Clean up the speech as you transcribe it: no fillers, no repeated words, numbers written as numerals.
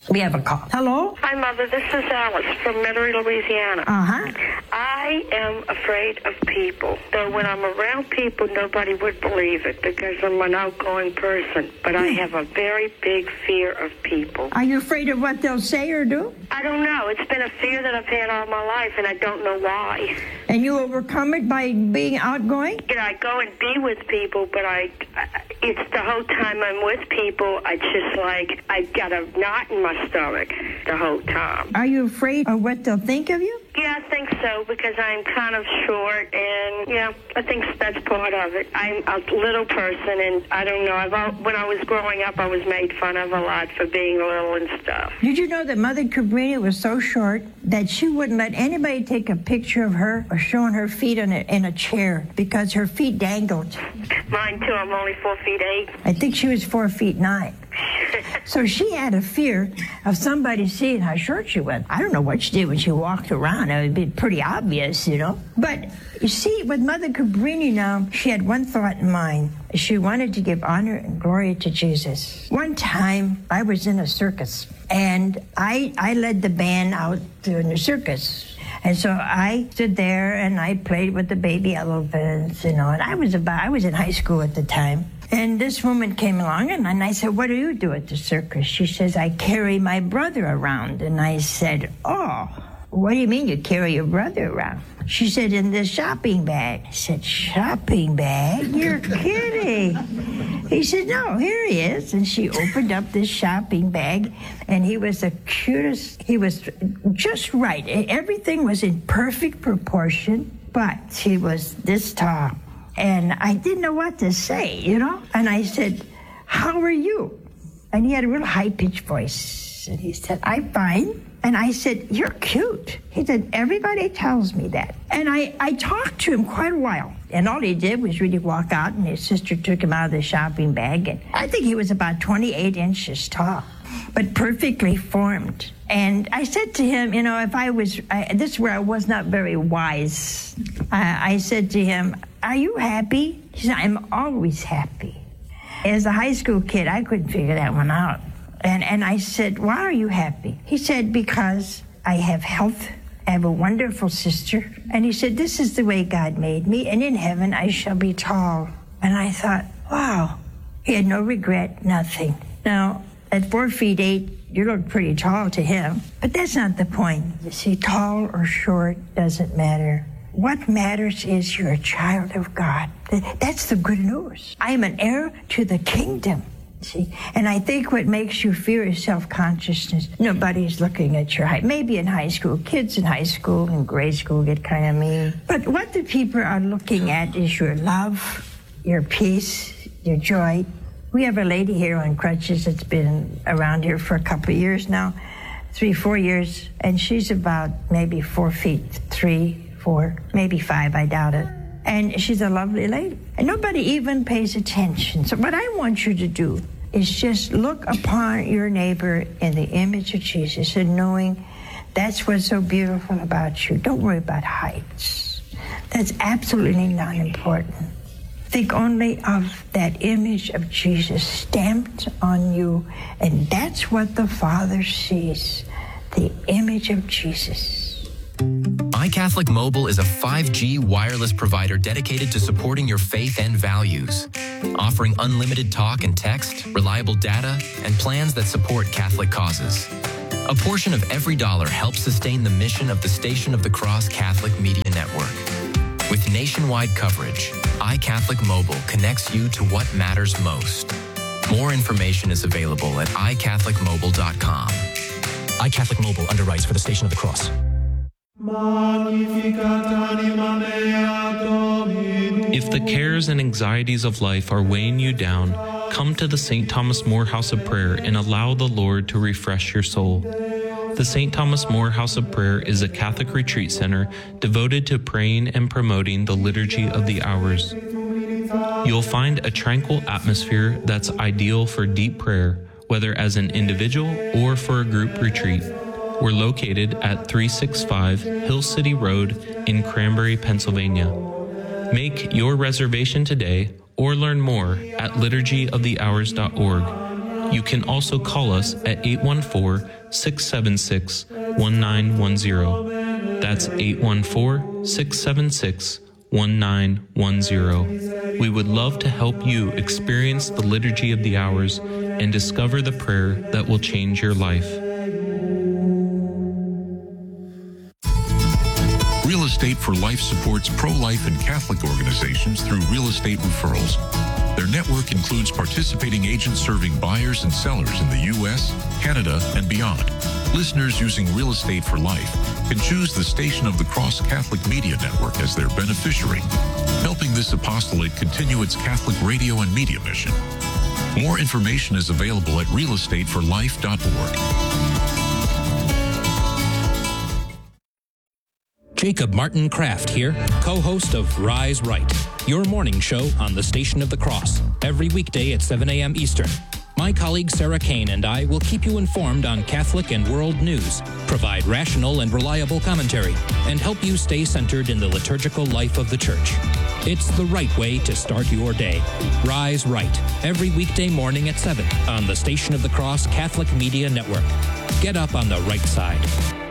We have a call. Hello? Hi, Mother. This is Alice from Metairie, Louisiana. I am afraid of people. Though when I'm around people, nobody would believe it because I'm an outgoing person. But I have a very big fear of people. Are you afraid of what they'll say or do? I don't know. It's been a fear that I've had all my life, and I don't know why. And you overcome it by being outgoing? You know, I go and be with people, but it's the whole time I'm with people, it's just like I've got a knot in my stomach the whole time. Are you afraid of what they'll think of you? Yeah, I think so, because I'm kind of short, and, yeah, I think that's part of it. I'm a little person, and I don't know, when I was growing up, I was made fun of a lot for being little and stuff. Did you know that Mother Cabrini was so short that she wouldn't let anybody take a picture of her or showing her feet in a chair because her feet dangled? Mine, too. I'm only 4'8". I think she was 4'9". So she had a fear of somebody seeing how short she was. I don't know what she did when she walked around. It would be pretty obvious, you know. But you see, with Mother Cabrini now, she had one thought in mind. She wanted to give honor and glory to Jesus. One time, I was in a circus, and I led the band out in the circus. And so I stood there, and I played with the baby elephants, you know, and I was in high school at the time. And this woman came along, and I said, what do you do at the circus? She says, I carry my brother around. And I said, oh, what do you mean you carry your brother around? She said, in this shopping bag. I said, shopping bag? You're kidding. He said, no, here he is. And she opened up this shopping bag, and he was the cutest. He was just right. Everything was in perfect proportion, but he was this tall. And I didn't know what to say, you know? And I said, how are you? And he had a real high-pitched voice. And he said, I'm fine. And I said, you're cute. He said, everybody tells me that. And I talked to him quite a while. And all he did was really walk out, and his sister took him out of the shopping bag. And I think he was about 28 inches tall, but perfectly formed. And I said to him, you know, this is where I was not very wise. I said to him, are you happy? He said, I'm always happy. As a high school kid, I couldn't figure that one out. And I said, why are you happy? He said, because I have health. I have a wonderful sister. And he said, this is the way God made me, and in heaven I shall be tall. And I thought, wow. He had no regret, nothing. Now, at 4'8", you look pretty tall to him. But that's not the point. You see, tall or short doesn't matter. What matters is you're a child of God. That's the good news. I am an heir to the kingdom. See, and I think what makes you fear is self-consciousness. Nobody's looking at your height. Maybe in high school, kids in high school and grade school get kind of mean. But what the people are looking at is your love, your peace, your joy. We have a lady here on crutches that's been around here for a couple of years now, 3-4 years, and she's about maybe 4 feet, 3, 4, maybe 5, I doubt it. And she's a lovely lady. And nobody even pays attention. So what I want you to do is just look upon your neighbor in the image of Jesus and knowing that's what's so beautiful about you. Don't worry about heights. That's absolutely not important. Think only of that image of Jesus stamped on you, and that's what the Father sees, the image of Jesus. iCatholic Mobile is a 5G wireless provider dedicated to supporting your faith and values, offering unlimited talk and text, reliable data, and plans that support Catholic causes. A portion of every dollar helps sustain the mission of the Station of the Cross Catholic Media Network. With nationwide coverage, iCatholic Mobile connects you to what matters most. More information is available at iCatholicMobile.com. iCatholic Mobile underwrites for the Station of the Cross. If the cares and anxieties of life are weighing you down, come to the St. Thomas More House of Prayer and allow the Lord to refresh your soul. The St. Thomas More House of Prayer is a Catholic retreat center devoted to praying and promoting the Liturgy of the Hours. You'll find a tranquil atmosphere that's ideal for deep prayer, whether as an individual or for a group retreat. We're located at 365 Hill City Road in Cranberry, Pennsylvania. Make your reservation today or learn more at liturgyofthehours.org. You can also call us at 814-676-1910. That's 814-676-1910. We would love to help you experience the Liturgy of the Hours and discover the prayer that will change your life. Real Estate for Life supports pro-life and Catholic organizations through real estate referrals. Their network includes participating agents serving buyers and sellers in the U.S., Canada, and beyond. Listeners using Real Estate for Life can choose the Station of the Cross Catholic Media Network as their beneficiary, helping this apostolate continue its Catholic radio and media mission. More information is available at realestateforlife.org. Jacob Martin Kraft here, co-host of Rise Right, your morning show on the Station of the Cross, every weekday at 7 a.m. Eastern. My colleague Sarah Kane and I will keep you informed on Catholic and world news, provide rational and reliable commentary, and help you stay centered in the liturgical life of the Church. It's the right way to start your day. Rise Right, every weekday morning at 7 on the Station of the Cross Catholic Media Network. Get up on the right side.